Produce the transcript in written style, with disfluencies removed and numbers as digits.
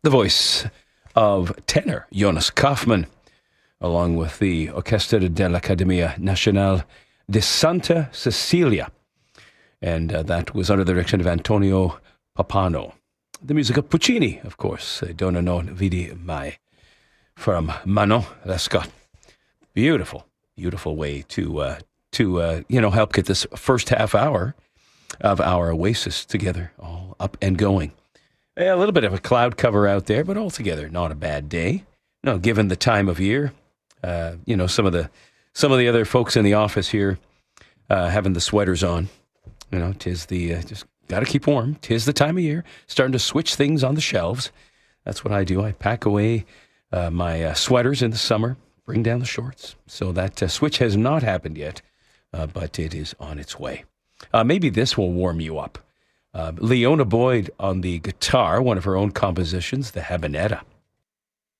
the voice of tenor Jonas Kaufmann, along with the Orchestra de l'Accademia Nacional de Santa Cecilia. And that was under the direction of Antonio Pappano. The music of Puccini, of course, Donna non vidi mai, from Manon Lescaut. Beautiful, beautiful way to help get this first half hour of our Oasis together, all up and going. A little bit of a cloud cover out there, but altogether not a bad day. No, given the time of year, some of the other folks in the office here having the sweaters on. Tis the just got to keep warm. Tis the time of year. Starting to switch things on the shelves. That's what I do. I pack away my sweaters in the summer, bring down the shorts. So that switch has not happened yet, but it is on its way. Maybe this will warm you up. Leona Boyd on the guitar, one of her own compositions, the Habanera.